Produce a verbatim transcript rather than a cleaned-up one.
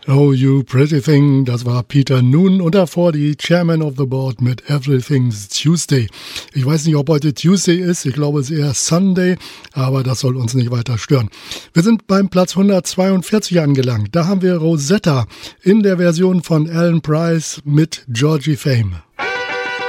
Oh, You Pretty Thing, das war Peter Noone und davor die Chairman of the Board mit Everything's Tuesday. Ich weiß nicht, ob heute Tuesday ist, ich glaube es ist eher Sunday, aber das soll uns nicht weiter stören. Wir sind beim Platz hundertzweiundvierzig angelangt. Da haben wir Rosetta in der Version von Alan Price mit Georgie Fame.